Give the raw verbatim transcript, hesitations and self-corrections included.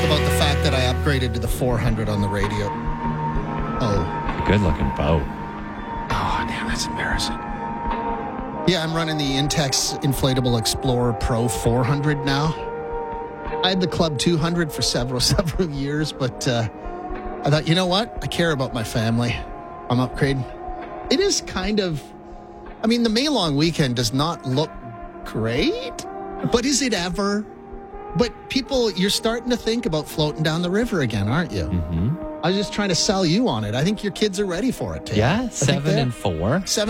about the fact that I upgraded to the four hundred on the radio. Oh. Good looking boat. Oh, damn, that's embarrassing. Yeah, I'm running the Intex Inflatable Explorer Pro four hundred now. I had the Club two hundred for several, several years, but uh, I thought, you know what? I care about my family. I'm upgrading. It is kind of, I mean, the May long weekend does not look great, but is it ever? But people, you're starting to think about floating down the river again, aren't you? Mm-hmm. I was just trying to sell you on it. I think your kids are ready for it, Taylor. Yeah, seven and four. Seven